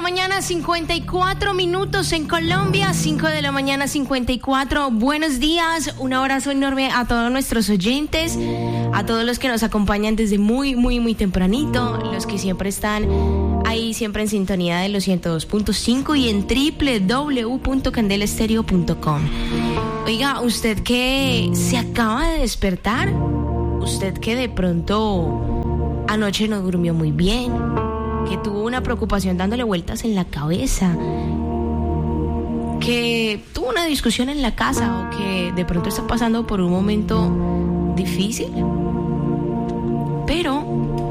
mañana, 54 minutos en Colombia, 5 de la mañana, 54. Buenos días, un abrazo enorme a todos nuestros oyentes, a todos los que nos acompañan desde muy tempranito, los que siempre están ahí, siempre en sintonía de los 102.5 y en www.candelestereo.com. Oiga, usted que se acaba de despertar, usted que de pronto anoche no durmió muy bien, que tuvo una preocupación dándole vueltas en la cabeza, que tuvo una discusión en la casa o que de pronto está pasando por un momento difícil, pero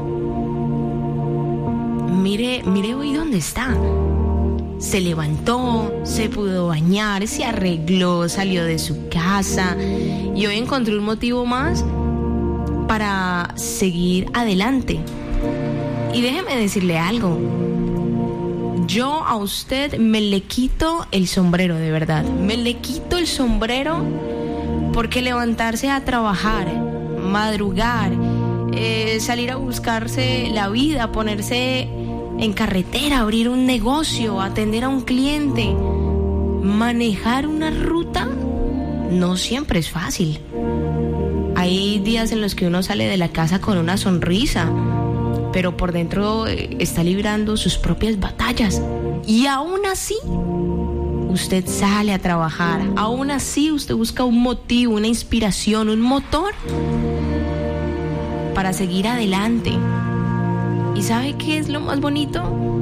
mire hoy dónde está. Se levantó, se pudo bañar, se arregló, salió de su casa y hoy encontró un motivo más para seguir adelante. Y déjeme decirle algo, yo a usted me le quito el sombrero, de verdad, me le quito el sombrero, porque levantarse a trabajar, madrugar, salir a buscarse la vida, ponerse en carretera, abrir un negocio, atender a un cliente, manejar una ruta, no siempre es fácil. Hay días en los que uno sale de la casa con una sonrisa, pero por dentro está librando sus propias batallas. Y aún así, usted sale a trabajar. Aún así, usted busca un motivo, una inspiración, un motor para seguir adelante. ¿Y sabe qué es lo más bonito?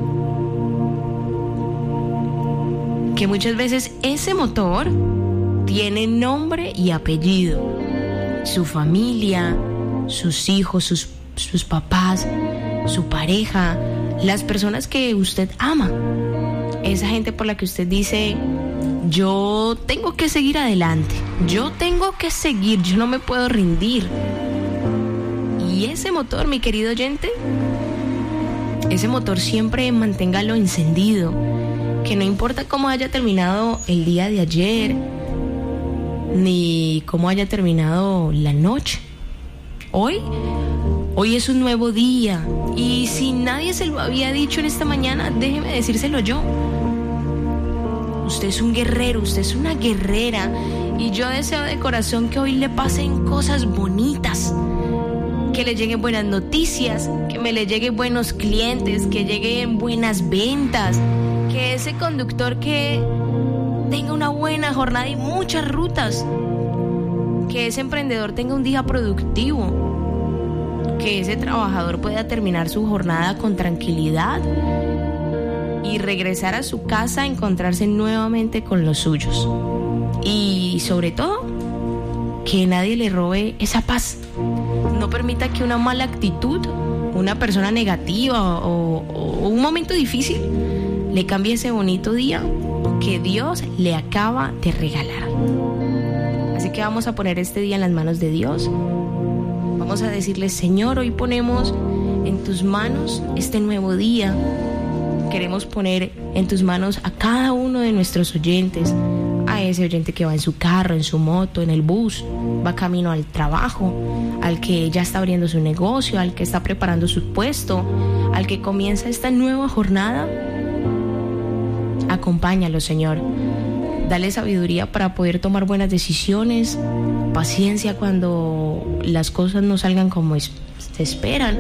Que muchas veces ese motor tiene nombre y apellido. Su familia, sus hijos, sus papás, su pareja, las personas que usted ama, esa gente por la que usted dice, yo tengo que seguir adelante, yo tengo que seguir, yo no me puedo rendir. Y ese motor, mi querido oyente, ese motor siempre manténgalo encendido, que no importa cómo haya terminado el día de ayer, ni cómo haya terminado la noche. Hoy es un nuevo día, y si nadie se lo había dicho en esta mañana, déjeme decírselo yo. Usted es un guerrero, usted es una guerrera, y yo deseo de corazón que hoy le pasen cosas bonitas, que le lleguen buenas noticias, que me le lleguen buenos clientes, que lleguen buenas ventas, que ese conductor que tenga una buena jornada y muchas rutas, que ese emprendedor tenga un día productivo, que ese trabajador pueda terminar su jornada con tranquilidad y regresar a su casa a encontrarse nuevamente con los suyos. Y sobre todo, que nadie le robe esa paz. No permita que una mala actitud, una persona negativa o un momento difícil le cambie ese bonito día que Dios le acaba de regalar. Así que vamos a poner este día en las manos de Dios. Vamos a decirle, Señor, hoy ponemos en tus manos este nuevo día. Queremos poner en tus manos a cada uno de nuestros oyentes, a ese oyente que va en su carro, en su moto, en el bus, va camino al trabajo, al que ya está abriendo su negocio, al que está preparando su puesto, al que comienza esta nueva jornada. Acompáñalo, Señor. Dale sabiduría para poder tomar buenas decisiones, paciencia cuando las cosas no salgan como se esperan,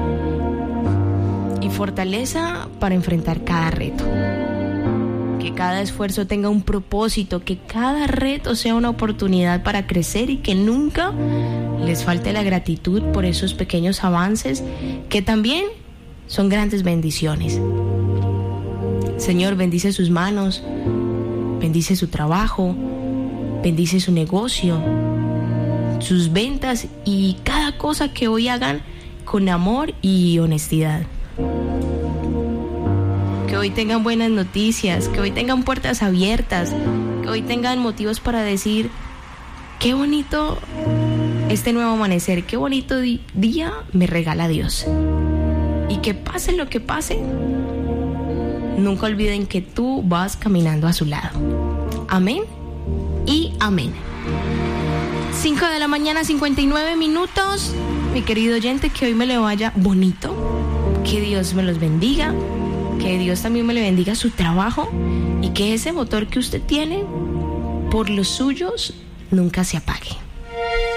y fortaleza para enfrentar cada reto. Que cada esfuerzo tenga un propósito, que cada reto sea una oportunidad para crecer y que nunca les falte la gratitud por esos pequeños avances que también son grandes bendiciones. Señor, bendice sus manos, bendice su trabajo, bendice su negocio, sus ventas y cada cosa que hoy hagan con amor y honestidad. Que hoy tengan buenas noticias, que hoy tengan puertas abiertas, que hoy tengan motivos para decir, qué bonito este nuevo amanecer, qué bonito día me regala Dios. Y que pase lo que pase, nunca olviden que tú vas caminando a su lado. Amén y amén. 5 de la mañana, 59 minutos. Mi querido oyente, que hoy me le vaya bonito. Que Dios me los bendiga. que Dios también me le bendiga su trabajo y que ese motor que usted tiene por los suyos nunca se apague.